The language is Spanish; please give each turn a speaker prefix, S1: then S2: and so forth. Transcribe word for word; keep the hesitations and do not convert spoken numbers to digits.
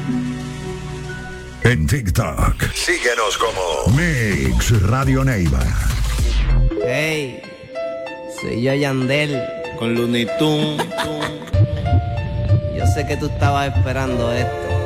S1: En TikTok, síguenos como Mix Radio Neiva.
S2: Hey, soy yo, Yandel, con Looney Tunes. Yo sé que tú estabas esperando esto.